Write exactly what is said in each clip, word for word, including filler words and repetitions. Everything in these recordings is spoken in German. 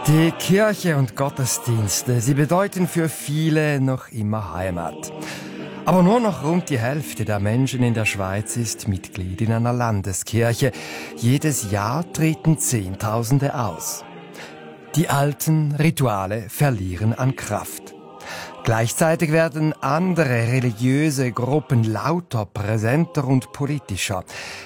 Die Kirche und Gottesdienste, sie bedeuten für viele noch immer Heimat. Aber nur noch rund die Hälfte der Menschen in der Schweiz ist Mitglied in einer Landeskirche. Jedes Jahr treten Zehntausende aus. Die alten Rituale verlieren an Kraft. Gleichzeitig werden andere religiöse Gruppen lauter, präsenter und politischer.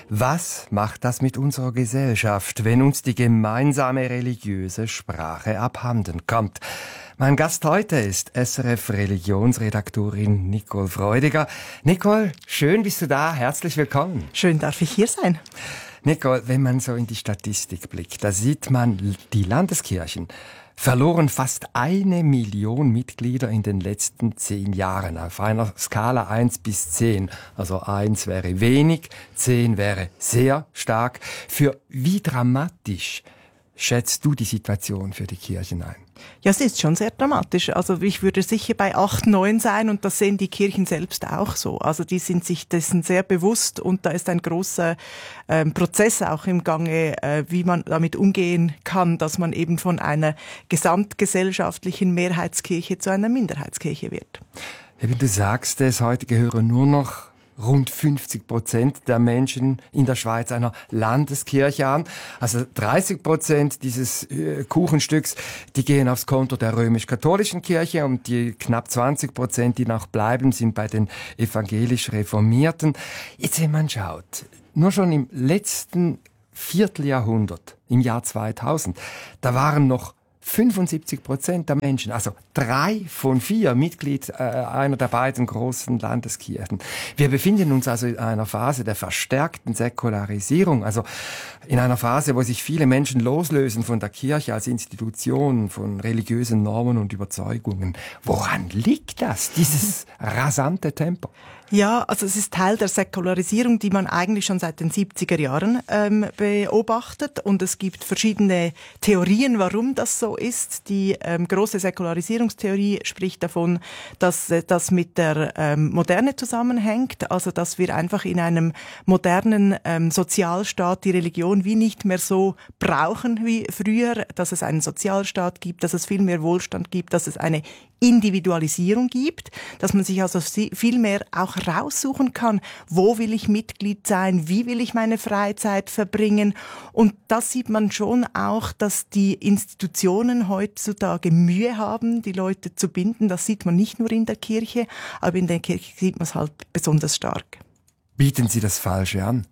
Was macht das mit unserer Gesellschaft, wenn uns die gemeinsame religiöse Sprache abhanden kommt? Mein Gast heute ist S R F-Religionsredaktorin Nicole Freudiger. Nicole, schön bist du da. Herzlich willkommen. Schön darf ich hier sein. Nicole, wenn man so in die Statistik blickt, da sieht man, die Landeskirchen verloren fast eine Million Mitglieder in den letzten zehn Jahren auf einer Skala eins bis zehn. Also eins wäre wenig, zehn wäre sehr stark. Für wie dramatisch schätzt du die Situation für die Kirchen ein? Ja, es ist schon sehr dramatisch. Also ich würde sicher bei acht, neun sein und das sehen die Kirchen selbst auch so. Also die sind sich dessen sehr bewusst und da ist ein großer ähm, Prozess auch im Gange, äh, wie man damit umgehen kann, dass man eben von einer gesamtgesellschaftlichen Mehrheitskirche zu einer Minderheitskirche wird. Eben du sagst es, heute gehören nur noch rund fünfzig Prozent der Menschen in der Schweiz einer Landeskirche an. Also dreißig Prozent dieses äh, Kuchenstücks, die gehen aufs Konto der römisch-katholischen Kirche und die knapp zwanzig Prozent, die noch bleiben, sind bei den evangelisch Reformierten. Jetzt, wenn man schaut, nur schon im letzten Vierteljahrhundert, im Jahr zweitausend, da waren noch fünfundsiebzig Prozent der Menschen, also drei von vier Mitglied äh, einer der beiden großen Landeskirchen. Wir befinden uns also in einer Phase der verstärkten Säkularisierung, also in einer Phase, wo sich viele Menschen loslösen von der Kirche als Institution, von religiösen Normen und Überzeugungen. Woran liegt das, dieses rasante Tempo? Ja, also es ist Teil der Säkularisierung, die man eigentlich schon seit den siebziger Jahren ähm, beobachtet und es gibt verschiedene Theorien, warum das so ist. Die ähm, große Säkularisierungstheorie spricht davon, dass äh, das mit der ähm, Moderne zusammenhängt, also dass wir einfach in einem modernen ähm, Sozialstaat die Religion wie nicht mehr so brauchen wie früher, dass es einen Sozialstaat gibt, dass es viel mehr Wohlstand gibt, dass es eine Individualisierung gibt, dass man sich also viel mehr auch raussuchen kann, wo will ich Mitglied sein, wie will ich meine Freizeit verbringen. Und das sieht man schon auch, dass die Institutionen heutzutage Mühe haben, die Leute zu binden. Das sieht man nicht nur in der Kirche, aber in der Kirche sieht man es halt besonders stark. Bieten Sie das Falsche an?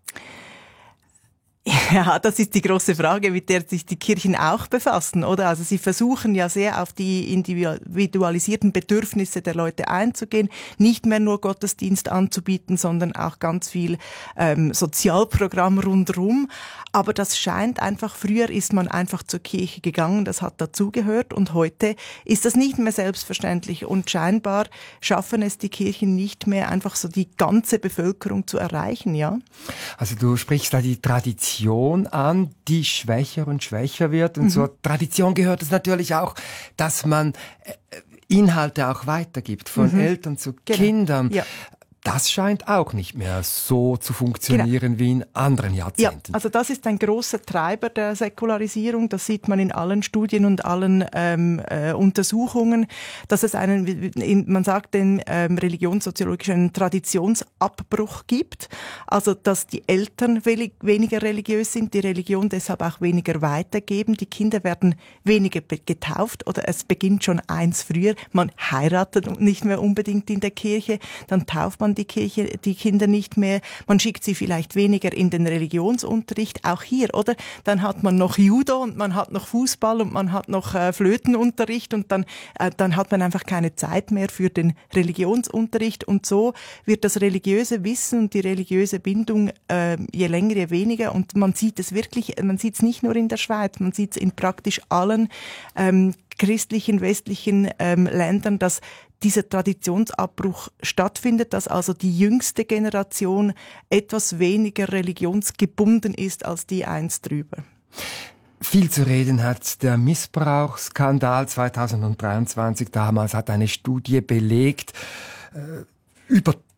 Ja, das ist die große Frage, mit der sich die Kirchen auch befassen, oder? Also sie versuchen ja sehr auf die individualisierten Bedürfnisse der Leute einzugehen, nicht mehr nur Gottesdienst anzubieten, sondern auch ganz viel ähm, Sozialprogramm rundherum. Aber das scheint einfach, früher ist man einfach zur Kirche gegangen, das hat dazugehört und heute ist das nicht mehr selbstverständlich und scheinbar schaffen es die Kirchen nicht mehr, einfach so die ganze Bevölkerung zu erreichen, ja? Also du sprichst da die Tradition an, die schwächer und schwächer wird und mhm. zur Tradition gehört es natürlich auch, dass man Inhalte auch weitergibt, von mhm. Eltern zu genau. Kindern. Ja. Das scheint auch nicht mehr so zu funktionieren genau. wie in anderen Jahrzehnten. Ja, also das ist ein großer Treiber der Säkularisierung. Das sieht man in allen Studien und allen ähm, äh, Untersuchungen, dass es einen, in, man sagt den ähm, religionssoziologischen Traditionsabbruch gibt. Also dass die Eltern we- weniger religiös sind, die Religion deshalb auch weniger weitergeben. Die Kinder werden weniger be- getauft oder es beginnt schon eins früher. Man heiratet nicht mehr unbedingt in der Kirche, dann tauft man die Kirche, die Kinder nicht mehr. Man schickt sie vielleicht weniger in den Religionsunterricht, auch hier, oder? Dann hat man noch Judo und man hat noch Fußball und man hat noch äh, Flötenunterricht und dann, äh, dann hat man einfach keine Zeit mehr für den Religionsunterricht und so wird das religiöse Wissen und die religiöse Bindung äh, je länger, je weniger und man sieht es wirklich, man sieht es nicht nur in der Schweiz, man sieht es in praktisch allen ähm, christlichen, westlichen ähm, Ländern, dass dieser Traditionsabbruch stattfindet, dass also die jüngste Generation etwas weniger religionsgebunden ist als die einst drüber. Viel zu reden hat der Missbrauchsskandal zweitausenddreiundzwanzig. Damals hat eine Studie belegt, äh, über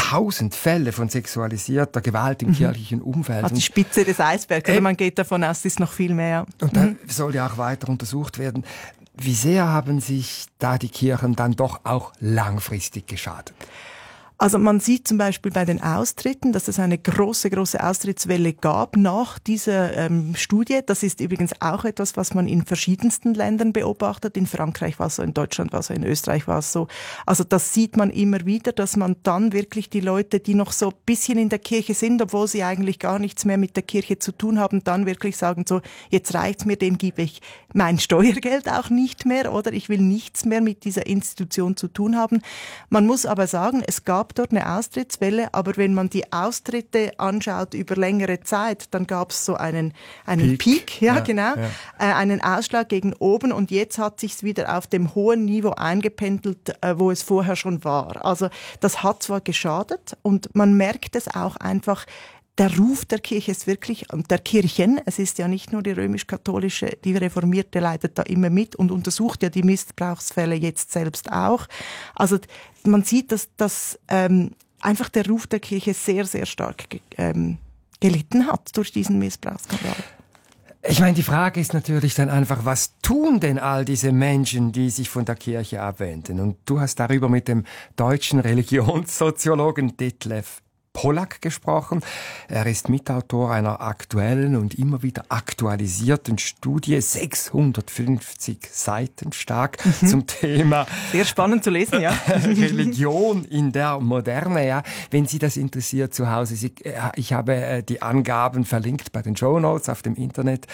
tausend Fälle von sexualisierter Gewalt im mhm. kirchlichen Umfeld. Also die Spitze des Eisbergs, oder man geht davon aus, es ist noch viel mehr. Und mhm. dann soll ja auch weiter untersucht werden. Wie sehr haben sich da die Kirchen dann doch auch langfristig geschadet? Also man sieht zum Beispiel bei den Austritten, dass es eine große, große Austrittswelle gab nach dieser ähm, Studie. Das ist übrigens auch etwas, was man in verschiedensten Ländern beobachtet. In Frankreich war es so, in Deutschland war es so, in Österreich war es so. Also das sieht man immer wieder, dass man dann wirklich die Leute, die noch so ein bisschen in der Kirche sind, obwohl sie eigentlich gar nichts mehr mit der Kirche zu tun haben, dann wirklich sagen so, jetzt reicht's mir, dem gebe ich mein Steuergeld auch nicht mehr, oder ich will nichts mehr mit dieser Institution zu tun haben. Man muss aber sagen, es gab dort eine Austrittswelle, aber wenn man die Austritte anschaut über längere Zeit, dann gab es so einen, einen Peak, Peak ja, ja genau, ja. Äh, einen Ausschlag gegen oben und jetzt hat sich's wieder auf dem hohen Niveau eingependelt, äh, wo es vorher schon war. Also das hat zwar geschadet und man merkt es auch einfach, der Ruf der Kirche ist wirklich, und der Kirchen, es ist ja nicht nur die römisch-katholische, die Reformierte leidet da immer mit und untersucht ja die Missbrauchsfälle jetzt selbst auch. Also man sieht, dass, dass ähm, einfach der Ruf der Kirche sehr, sehr stark ge- ähm, gelitten hat durch diesen Missbrauchsskandal. Ich meine, die Frage ist natürlich dann einfach, was tun denn all diese Menschen, die sich von der Kirche abwenden? Und du hast darüber mit dem deutschen Religionssoziologen Detlef Pollack gesprochen. Er ist Mitautor einer aktuellen und immer wieder aktualisierten Studie, sechshundertfünfzig Seiten stark, mhm. zum Thema sehr spannend zu lesen, ja. Religion in der Moderne. Ja, wenn Sie das interessiert zu Hause, Sie, ich habe die Angaben verlinkt bei den Shownotes auf dem Internet.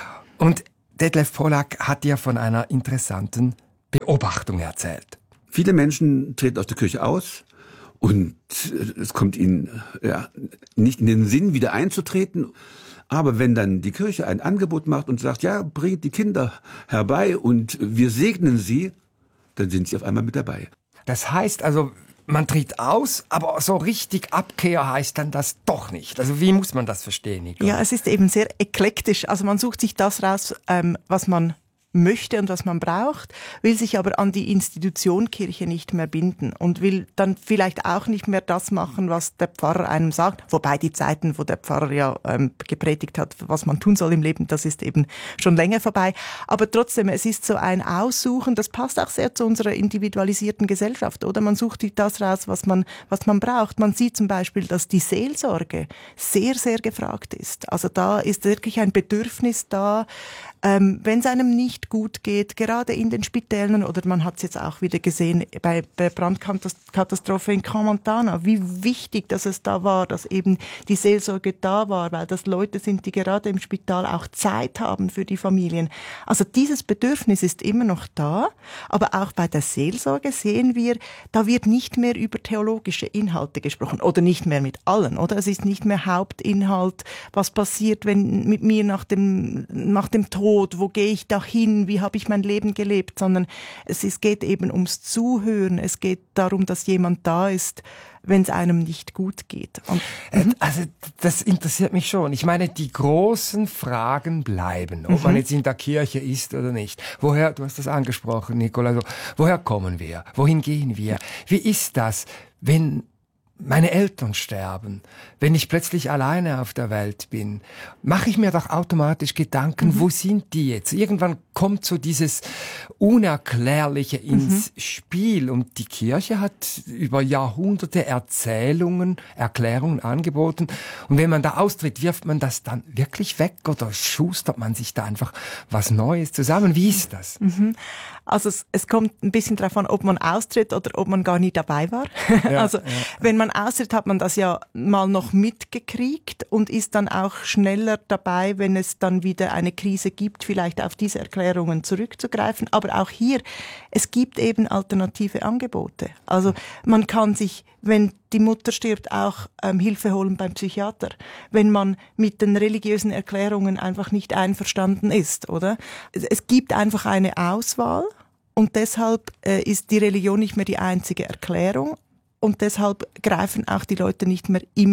Und Detlef Pollack hat ja von einer interessanten Beobachtung erzählt. Viele Menschen treten aus der Kirche aus. Und es kommt ihnen ja nicht in den Sinn, wieder einzutreten. Aber wenn dann die Kirche ein Angebot macht und sagt, ja, bringt die Kinder herbei und wir segnen sie, dann sind sie auf einmal mit dabei. Das heißt also, man tritt aus, aber so richtig Abkehr heißt dann das doch nicht. Also wie muss man das verstehen, Nicola? Ja, es ist eben sehr eklektisch. Also man sucht sich das raus, ähm, was man möchte und was man braucht, will sich aber an die Institution Kirche nicht mehr binden und will dann vielleicht auch nicht mehr das machen, was der Pfarrer einem sagt. Wobei die Zeiten, wo der Pfarrer ja ähm, gepredigt hat, was man tun soll im Leben, das ist eben schon länger vorbei. Aber trotzdem, es ist so ein Aussuchen, das passt auch sehr zu unserer individualisierten Gesellschaft, oder? Man sucht sich das raus, was man, was man braucht. Man sieht zum Beispiel, dass die Seelsorge sehr, sehr gefragt ist. Also da ist wirklich ein Bedürfnis da, Ähm, wenn es einem nicht gut geht, gerade in den Spitälern, oder man hat es jetzt auch wieder gesehen bei der Brandkatastrophe in Crans-Montana, wie wichtig, dass es da war, dass eben die Seelsorge da war, weil das Leute sind, die gerade im Spital auch Zeit haben für die Familien. Also dieses Bedürfnis ist immer noch da, aber auch bei der Seelsorge sehen wir, da wird nicht mehr über theologische Inhalte gesprochen oder nicht mehr mit allen, oder? Es ist nicht mehr Hauptinhalt, was passiert, wenn mit mir nach dem, nach dem Tod, wo gehe ich da hin, wie habe ich mein Leben gelebt, sondern es, es geht eben ums Zuhören, es geht darum, dass jemand da ist, wenn es einem nicht gut geht. Und, mhm. Also das interessiert mich schon. Ich meine, die großen Fragen bleiben, ob mhm. man jetzt in der Kirche ist oder nicht. Woher, du hast das angesprochen, Nicola, also, woher kommen wir? Wohin gehen wir? Wie ist das, wenn meine Eltern sterben, wenn ich plötzlich alleine auf der Welt bin, mache ich mir doch automatisch Gedanken, mhm. wo sind die jetzt? Irgendwann kommt so dieses Unerklärliche ins mhm. Spiel und die Kirche hat über Jahrhunderte Erzählungen, Erklärungen angeboten und wenn man da austritt, wirft man das dann wirklich weg oder schustert man sich da einfach was Neues zusammen? Wie ist das? Mhm. Also es, es kommt ein bisschen darauf an, ob man austritt oder ob man gar nie dabei war. Ja, also ja. Wenn man austritt, hat man das ja mal noch mitgekriegt und ist dann auch schneller dabei, wenn es dann wieder eine Krise gibt, vielleicht auf diese Erklärungen zurückzugreifen. Aber auch hier, es gibt eben alternative Angebote. Also man kann sich, wenn die Mutter stirbt, auch ähm, Hilfe holen beim Psychiater, wenn man mit den religiösen Erklärungen einfach nicht einverstanden ist, oder? Es, es gibt einfach eine Auswahl und deshalb äh, ist die Religion nicht mehr die einzige Erklärung und deshalb greifen auch die Leute nicht mehr immer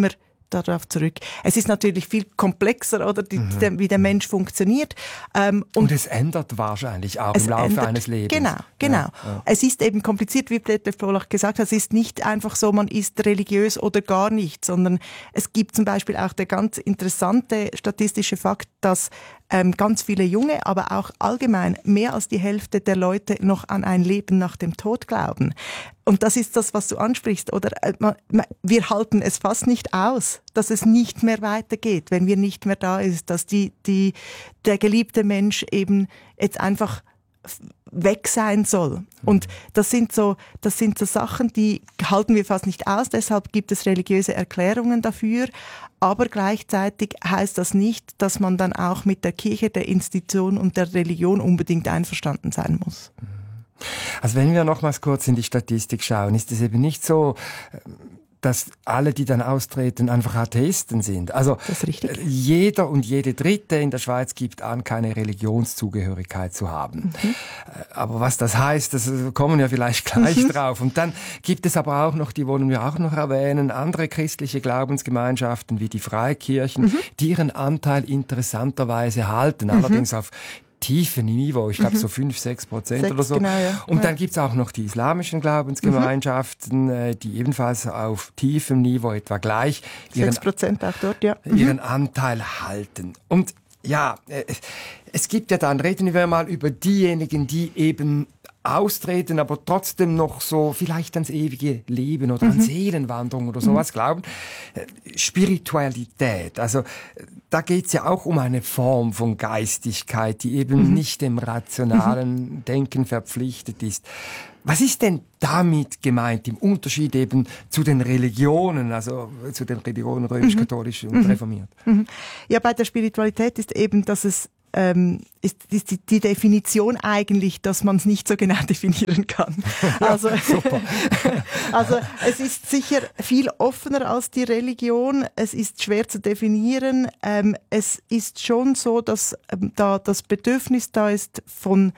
darauf zurück. Es ist natürlich viel komplexer, oder, die, mhm. der, wie der Mensch funktioniert. Ähm, und, und es ändert wahrscheinlich auch im Laufe ändert, eines Lebens. Genau, genau. Ja, ja. Es ist eben kompliziert, wie Detlef Polak gesagt hat. Es ist nicht einfach so, man ist religiös oder gar nicht, sondern es gibt zum Beispiel auch der ganz interessante statistische Fakt, dass ähm, ganz viele Junge, aber auch allgemein mehr als die Hälfte der Leute noch an ein Leben nach dem Tod glauben. Und das ist das, was du ansprichst, oder? Wir halten es fast nicht aus, dass es nicht mehr weitergeht, wenn wir nicht mehr da ist, dass die, die, der geliebte Mensch eben jetzt einfach weg sein soll. Und das sind so, das sind so Sachen, die halten wir fast nicht aus, deshalb gibt es religiöse Erklärungen dafür. Aber gleichzeitig heißt das nicht, dass man dann auch mit der Kirche, der Institution und der Religion unbedingt einverstanden sein muss. Also wenn wir nochmals kurz in die Statistik schauen, ist es eben nicht so, dass alle, die dann austreten, einfach Atheisten sind. Also das ist richtig. Jeder und jede Dritte in der Schweiz gibt an, keine Religionszugehörigkeit zu haben. Mhm. Aber was das heißt, das kommen wir vielleicht gleich mhm. drauf. Und dann gibt es aber auch noch, die wollen wir auch noch erwähnen, andere christliche Glaubensgemeinschaften wie die Freikirchen, mhm. die ihren Anteil interessanterweise halten, mhm. allerdings auf tiefen Niveau, ich glaube mhm. so fünf, sechs Prozent oder so. Genau, ja. Und dann ja. gibt's auch noch die islamischen Glaubensgemeinschaften, mhm. die ebenfalls auf tiefem Niveau etwa gleich ihren, sechs Prozent auch dort, ja. Mhm. ihren Anteil halten. Und ja, es gibt ja dann, reden wir mal über diejenigen, die eben austreten, aber trotzdem noch so vielleicht ans ewige Leben oder mhm. an Seelenwanderung oder sowas mhm. glauben. Spiritualität, also da geht's ja auch um eine Form von Geistigkeit, die eben mhm. nicht dem rationalen mhm. Denken verpflichtet ist. Was ist denn damit gemeint, im Unterschied eben zu den Religionen, also zu den Religionen römisch-katholisch mhm. und reformiert? Mhm. Ja, bei der Spiritualität ist eben, dass es Ähm, ist, ist die, die Definition eigentlich, dass man es nicht so genau definieren kann. Also, super. Also es ist sicher viel offener als die Religion. Es ist schwer zu definieren. Ähm, es ist schon so, dass ähm, da das Bedürfnis da ist, von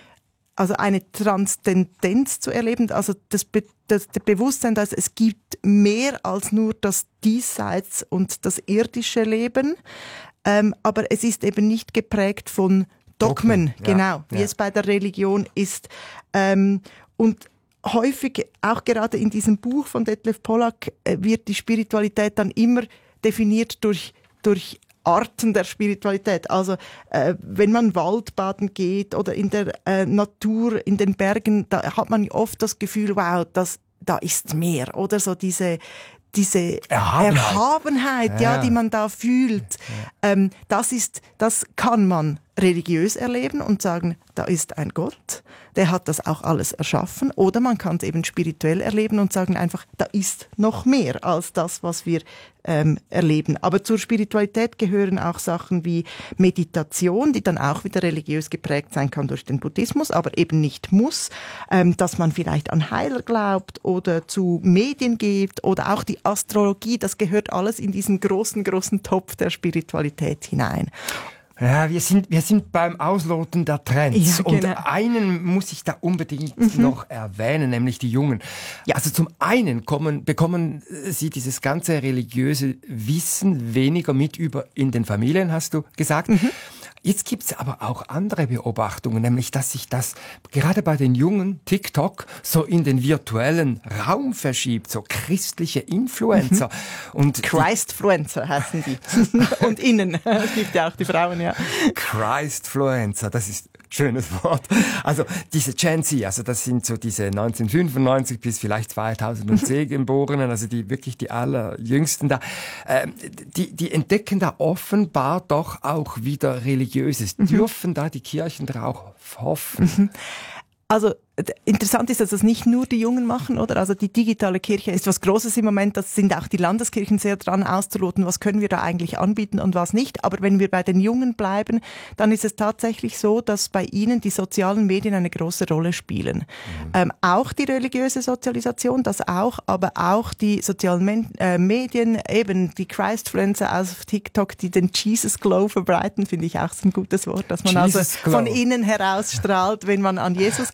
also eine Transzendenz zu erleben. Also das, Be das, das Bewusstsein, dass es gibt mehr als nur das Diesseits und das irdische Leben. Ähm, aber es ist eben nicht geprägt von Dogmen, Dogmen. genau, ja, wie ja. es bei der Religion ist. Ähm, und häufig, auch gerade in diesem Buch von Detlef Polak, äh, wird die Spiritualität dann immer definiert durch, durch Arten der Spiritualität. Also äh, wenn man Waldbaden geht oder in der äh, Natur, in den Bergen, da hat man oft das Gefühl, wow, das, da ist mehr. Oder so diese diese Erhabenheit, Erhabenheit ja. ja, die man da fühlt, ja. ähm, das ist, das kann man religiös erleben und sagen, da ist ein Gott, der hat das auch alles erschaffen. Oder man kann es eben spirituell erleben und sagen einfach, da ist noch mehr als das, was wir ähm, erleben. Aber zur Spiritualität gehören auch Sachen wie Meditation, die dann auch wieder religiös geprägt sein kann durch den Buddhismus, aber eben nicht muss, ähm, dass man vielleicht an Heiler glaubt oder zu Medien geht oder auch die Astrologie, das gehört alles in diesen großen, großen Topf der Spiritualität hinein. Ja, wir sind, wir sind beim Ausloten der Trends. Ja, genau. Und einen muss ich da unbedingt mhm. noch erwähnen, nämlich die Jungen. Ja. Also zum einen kommen, bekommen sie dieses ganze religiöse Wissen weniger mit über in den Familien, hast du gesagt. Mhm. Jetzt gibt's aber auch andere Beobachtungen, nämlich dass sich das gerade bei den Jungen TikTok so in den virtuellen Raum verschiebt, so christliche Influencer. Mhm. Und Christfluencer heißen die. Und innen. Es gibt ja auch die Frauen, ja. Christfluencer, das ist ein schönes Wort. Also diese Gen Z, also das sind so diese neunzehnhundertfünfundneunzig bis vielleicht zweitausendzehn Geborenen, also die wirklich die allerjüngsten da, äh, die, die entdecken da offenbar doch auch wieder Religiöses. Mhm. Dürfen da die Kirchen drauf hoffen? Mhm. Also interessant ist, dass das nicht nur die Jungen machen, oder? Also die digitale Kirche ist was Großes im Moment. Das sind auch die Landeskirchen sehr dran auszuloten, was können wir da eigentlich anbieten und was nicht. Aber wenn wir bei den Jungen bleiben, dann ist es tatsächlich so, dass bei ihnen die sozialen Medien eine große Rolle spielen. Mhm. Ähm, auch die religiöse Sozialisation, das auch, aber auch die sozialen Men- äh, Medien, eben die Christfluencer auf TikTok, die den Jesus Glow verbreiten, finde ich auch so ein gutes Wort, dass man Jesus also Glow. Von innen heraus strahlt, wenn man an Jesus glaubt.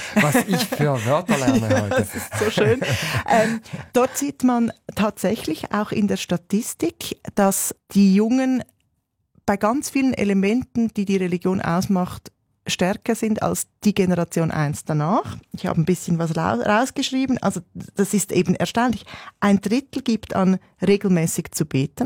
Was ich für Wörter lerne heute. Das ist so schön. ähm, dort sieht man tatsächlich auch in der Statistik, dass die Jungen bei ganz vielen Elementen, die die Religion ausmacht, stärker sind als die Generation eins danach. Ich habe ein bisschen was rausgeschrieben. Also das ist eben erstaunlich. Ein Drittel gibt an, regelmäßig zu beten.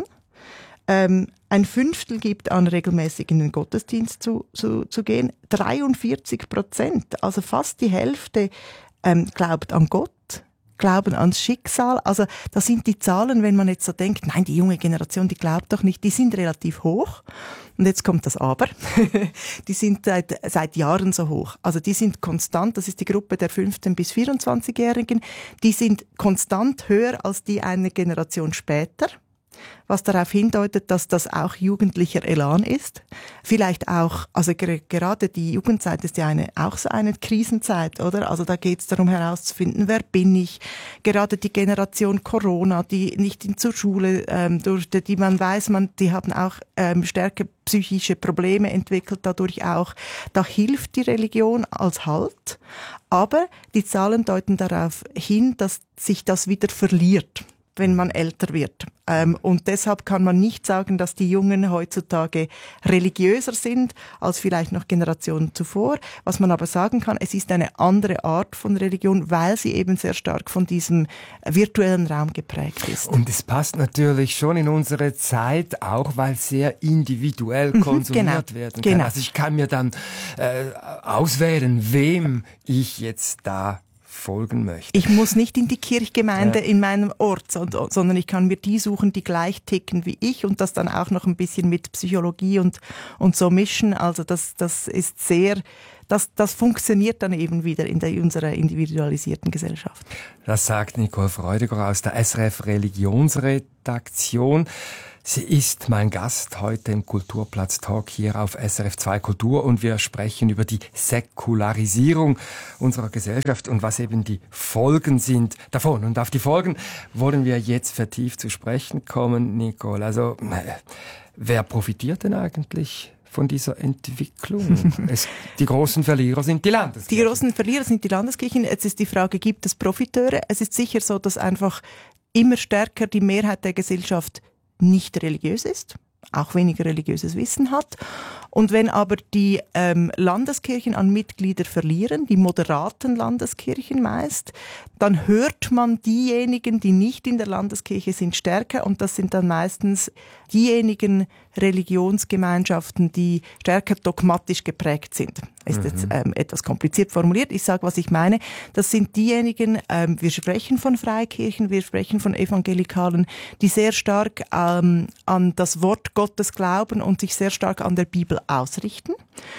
Ähm, ein Fünftel gibt an, regelmäßig in den Gottesdienst zu, zu, zu gehen. dreiundvierzig Prozent, also fast die Hälfte, ähm, glaubt an Gott, glauben ans Schicksal. Also das sind die Zahlen, wenn man jetzt so denkt, nein, die junge Generation, die glaubt doch nicht, die sind relativ hoch. Und jetzt kommt das Aber. Die sind seit, seit Jahren so hoch. Also die sind konstant, das ist die Gruppe der fünfzehn- bis vierundzwanzigjährigen, die sind konstant höher als die eine Generation später. Was darauf hindeutet, dass das auch jugendlicher Elan ist. Vielleicht auch, also ger- gerade die Jugendzeit ist ja eine, auch so eine Krisenzeit, oder? Also da geht es darum herauszufinden, wer bin ich? Gerade die Generation Corona, die nicht in zur Schule ähm, durfte, die man weiß, man, die haben auch ähm, stärker psychische Probleme entwickelt, dadurch auch. Da hilft die Religion als Halt. Aber die Zahlen deuten darauf hin, dass sich das wieder verliert, wenn man älter wird. Ähm, und deshalb kann man nicht sagen, dass die Jungen heutzutage religiöser sind als vielleicht noch Generationen zuvor. Was man aber sagen kann, es ist eine andere Art von Religion, weil sie eben sehr stark von diesem virtuellen Raum geprägt ist. Und es passt natürlich schon in unsere Zeit, auch weil sehr individuell konsumiert genau, werden kann. Genau. Also ich kann mir dann äh, auswählen, wem ich jetzt da folgen möchte. Ich muss nicht in die Kirchgemeinde ja. in meinem Ort, sondern ich kann mir die suchen, die gleich ticken wie ich und das dann auch noch ein bisschen mit Psychologie und, und so mischen. Also das, das ist sehr, das, das funktioniert dann eben wieder in, der, in unserer individualisierten Gesellschaft. Das sagt Nicole Freudiger aus der S R F Religionsredaktion. Sie ist mein Gast heute im Kulturplatz-Talk hier auf S R F zwei Kultur und wir sprechen über die Säkularisierung unserer Gesellschaft und was eben die Folgen sind davon. Und auf die Folgen wollen wir jetzt vertieft zu sprechen kommen, Nicole. Also, wer profitiert denn eigentlich von dieser Entwicklung? Es, die großen Verlierer sind die Landeskirchen. Die großen Verlierer sind die Landeskirchen. Jetzt ist die Frage, gibt es Profiteure? Es ist sicher so, dass einfach immer stärker die Mehrheit der Gesellschaft nicht religiös ist, auch weniger religiöses Wissen hat. Und wenn aber die ähm, Landeskirchen an Mitglieder verlieren, die moderaten Landeskirchen meist, dann hört man diejenigen, die nicht in der Landeskirche sind, stärker. Und das sind dann meistens diejenigen Religionsgemeinschaften, die stärker dogmatisch geprägt sind. Ist mhm. jetzt ähm, etwas kompliziert formuliert. Ich sage, was ich meine. Das sind diejenigen, ähm, wir sprechen von Freikirchen, wir sprechen von Evangelikalen, die sehr stark ähm, an das Wort Gottes glauben und sich sehr stark an der Bibel ausrichten.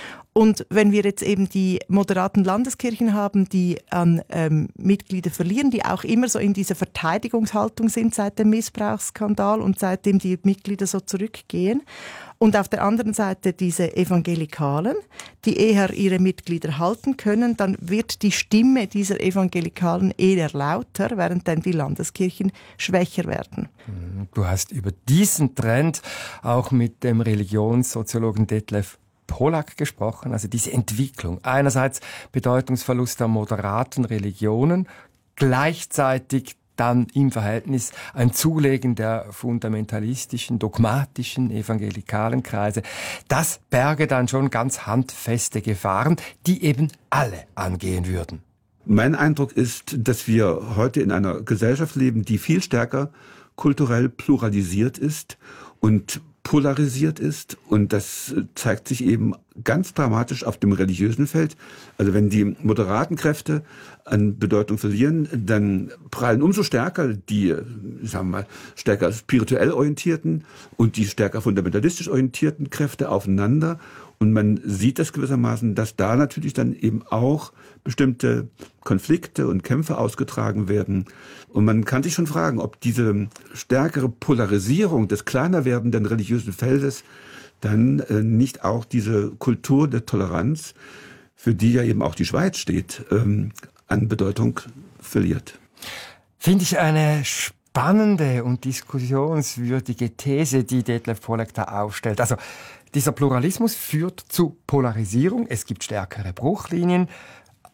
Und wenn wir jetzt eben die moderaten Landeskirchen haben, die an ähm, Mitglieder verlieren, die auch immer so in dieser Verteidigungshaltung sind seit dem Missbrauchsskandal und seitdem die Mitglieder so zurückgehen. Und auf der anderen Seite diese Evangelikalen, die eher ihre Mitglieder halten können, dann wird die Stimme dieser Evangelikalen eher lauter, während dann die Landeskirchen schwächer werden. Du hast über diesen Trend auch mit dem Religionssoziologen Detlef Polak gesprochen, also diese Entwicklung. Einerseits Bedeutungsverlust der moderaten Religionen, gleichzeitig dann im Verhältnis ein Zulegen der fundamentalistischen, dogmatischen, evangelikalen Kreise. Das berge dann schon ganz handfeste Gefahren, die eben alle angehen würden. Mein Eindruck ist, dass wir heute in einer Gesellschaft leben, die viel stärker kulturell pluralisiert ist und polarisiert ist, und das zeigt sich eben ganz dramatisch auf dem religiösen Feld. Also wenn die moderaten Kräfte an Bedeutung verlieren, dann prallen umso stärker die, sagen wir mal, stärker spirituell orientierten und die stärker fundamentalistisch orientierten Kräfte aufeinander. Und man sieht das gewissermaßen, dass da natürlich dann eben auch bestimmte Konflikte und Kämpfe ausgetragen werden. Und man kann sich schon fragen, ob diese stärkere Polarisierung des kleiner werdenden religiösen Feldes dann äh, nicht auch diese Kultur der Toleranz, für die ja eben auch die Schweiz steht, ähm, an Bedeutung verliert. Finde ich eine spannende und diskussionswürdige These, die Detlef Polak da aufstellt. Also dieser Pluralismus führt zu Polarisierung. Es gibt stärkere Bruchlinien.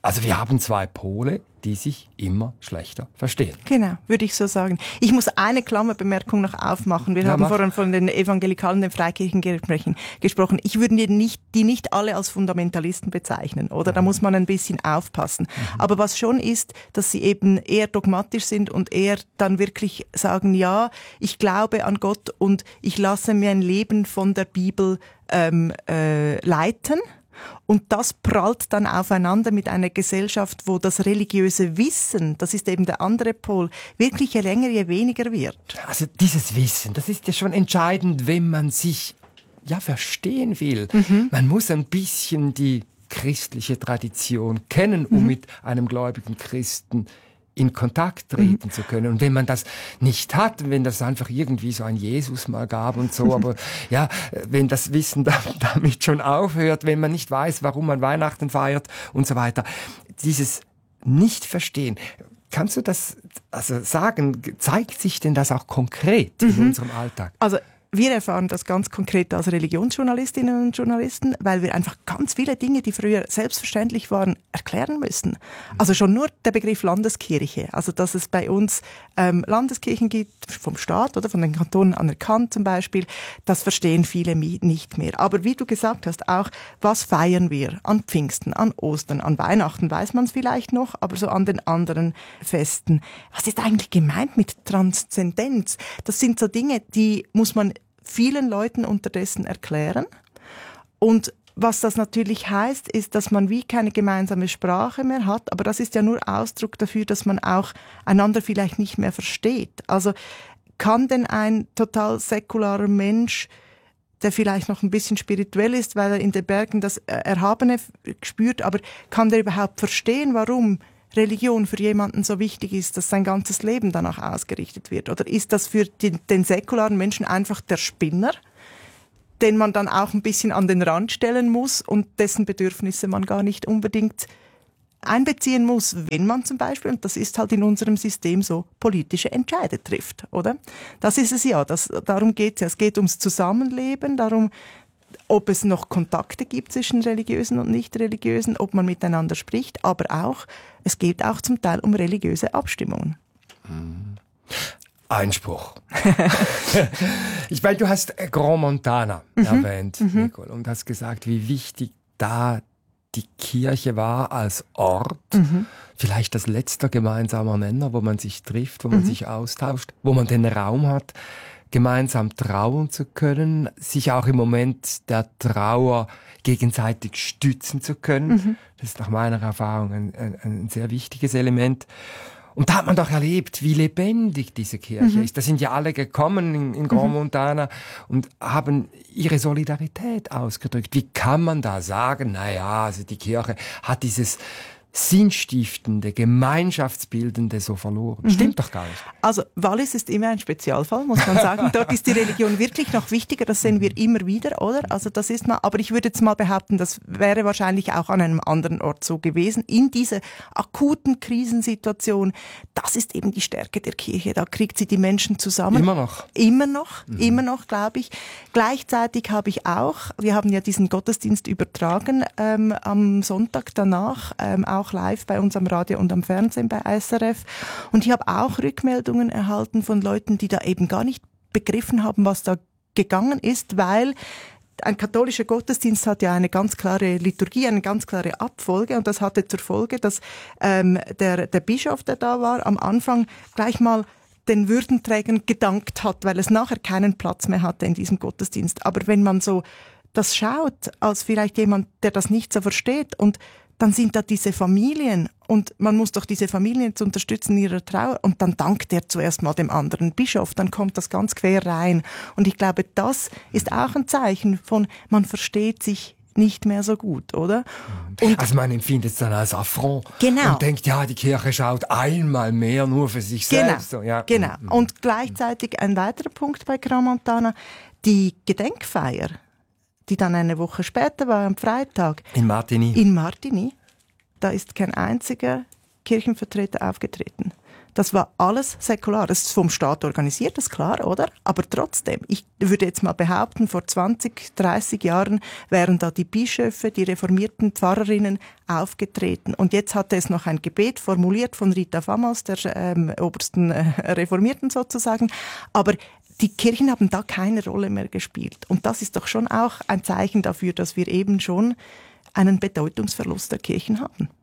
Also wir haben zwei Pole, die sich immer schlechter verstehen. Genau, würde ich so sagen. Ich muss eine Klammerbemerkung noch aufmachen. Wir ja, haben mach. vorhin von den Evangelikalen, den Freikirchen gesprochen. Ich würde die nicht, die nicht alle als Fundamentalisten bezeichnen, oder? Mhm. Da muss man ein bisschen aufpassen. Mhm. Aber was schon ist, dass sie eben eher dogmatisch sind und eher dann wirklich sagen, ja, ich glaube an Gott und ich lasse mir ein Leben von der Bibel ähm, äh, leiten. Und das prallt dann aufeinander mit einer Gesellschaft, wo das religiöse Wissen, das ist eben der andere Pol, wirklich je länger, je weniger wird. Also dieses Wissen, das ist ja schon entscheidend, wenn man sich ja verstehen will. Mhm. Man muss ein bisschen die christliche Tradition kennen, um mhm. mit einem gläubigen Christen in Kontakt treten mhm. zu können. Und wenn man das nicht hat, wenn das einfach irgendwie so ein Jesus mal gab und so, aber ja, wenn das Wissen da, damit schon aufhört, wenn man nicht weiß, warum man Weihnachten feiert und so weiter, dieses Nicht-Verstehen, kannst du das also sagen, zeigt sich denn das auch konkret mhm. in unserem Alltag? Also wir erfahren das ganz konkret als Religionsjournalistinnen und Journalisten, weil wir einfach ganz viele Dinge, die früher selbstverständlich waren, erklären müssen. Also schon nur der Begriff Landeskirche, also dass es bei uns ähm, Landeskirchen gibt, vom Staat oder von den Kantonen anerkannt zum Beispiel, das verstehen viele nicht mehr. Aber wie du gesagt hast, auch was feiern wir an Pfingsten, an Ostern, an Weihnachten weiß man es vielleicht noch, aber so an den anderen Festen. Was ist eigentlich gemeint mit Transzendenz? Das sind so Dinge, die muss man vielen Leuten unterdessen erklären. Und was das natürlich heißt, ist, dass man wie keine gemeinsame Sprache mehr hat, aber das ist ja nur Ausdruck dafür, dass man auch einander vielleicht nicht mehr versteht. Also kann denn ein total säkularer Mensch, der vielleicht noch ein bisschen spirituell ist, weil er in den Bergen das Erhabene spürt, aber kann der überhaupt verstehen, warum Religion für jemanden so wichtig ist, dass sein ganzes Leben danach ausgerichtet wird? Oder ist das für den, den säkularen Menschen einfach der Spinner, den man dann auch ein bisschen an den Rand stellen muss und dessen Bedürfnisse man gar nicht unbedingt einbeziehen muss, wenn man zum Beispiel, und das ist halt in unserem System so, politische Entscheide trifft, oder? Das ist es ja, das, darum geht es ja. Es geht ums Zusammenleben, darum, ob es noch Kontakte gibt zwischen Religiösen und Nicht-Religiösen, ob man miteinander spricht, aber auch, es geht auch zum Teil um religiöse Abstimmungen. Einspruch. Ich meine, du hast Grand Montana mhm. erwähnt, mhm. Nicole, und hast gesagt, wie wichtig da die Kirche war als Ort, mhm. vielleicht das letzte gemeinsame Nenner, wo man sich trifft, wo man mhm. sich austauscht, wo man den Raum hat, gemeinsam trauern zu können, sich auch im Moment der Trauer gegenseitig stützen zu können. Mhm. Das ist nach meiner Erfahrung ein, ein, ein sehr wichtiges Element. Und da hat man doch erlebt, wie lebendig diese Kirche mhm. ist. Da sind ja alle gekommen in, in Grand Montana mhm. und haben ihre Solidarität ausgedrückt. Wie kann man da sagen, na ja, also die Kirche hat dieses sinnstiftende, gemeinschaftsbildende so verloren. Mhm. Stimmt doch gar nicht. Also Wallis ist immer ein Spezialfall, muss man sagen. Dort ist die Religion wirklich noch wichtiger, das sehen wir immer wieder, oder? Also das ist mal, aber ich würde jetzt mal behaupten, das wäre wahrscheinlich auch an einem anderen Ort so gewesen. In dieser akuten Krisensituation, das ist eben die Stärke der Kirche. Da kriegt sie die Menschen zusammen. Immer noch. Immer noch, mhm. immer noch, glaube ich. Gleichzeitig habe ich auch, wir haben ja diesen Gottesdienst übertragen ähm, am Sonntag danach, ähm, auch live bei uns am Radio und am Fernsehen bei S R F. Und ich habe auch Rückmeldungen erhalten von Leuten, die da eben gar nicht begriffen haben, was da gegangen ist, weil ein katholischer Gottesdienst hat ja eine ganz klare Liturgie, eine ganz klare Abfolge, und das hatte zur Folge, dass ähm, der, der Bischof, der da war, am Anfang gleich mal den Würdenträgern gedankt hat, weil es nachher keinen Platz mehr hatte in diesem Gottesdienst. Aber wenn man so das schaut, als vielleicht jemand, der das nicht so versteht, und dann sind da diese Familien und man muss doch diese Familien zu unterstützen in ihrer Trauer, und dann dankt er zuerst mal dem anderen Bischof, dann kommt das ganz quer rein. Und ich glaube, das ist auch ein Zeichen von, man versteht sich nicht mehr so gut, oder? Und also man empfindet es dann als Affront genau. und denkt, ja, die Kirche schaut einmal mehr nur für sich genau. selbst. So, ja. Genau. Und gleichzeitig ein weiterer Punkt bei Grand Montana, die Gedenkfeier, die dann eine Woche später war, am Freitag. In Martigny. In Martigny. Da ist kein einziger Kirchenvertreter aufgetreten. Das war alles säkular. Das ist vom Staat organisiert, das ist klar, oder? Aber trotzdem, ich würde jetzt mal behaupten, vor zwanzig, dreißig Jahren wären da die Bischöfe, die reformierten Pfarrerinnen aufgetreten. Und jetzt hatte es noch ein Gebet formuliert von Rita Famos, der ähm, obersten äh, Reformierten sozusagen. Aber die Kirchen haben da keine Rolle mehr gespielt. Und das ist doch schon auch ein Zeichen dafür, dass wir eben schon einen Bedeutungsverlust der Kirchen haben.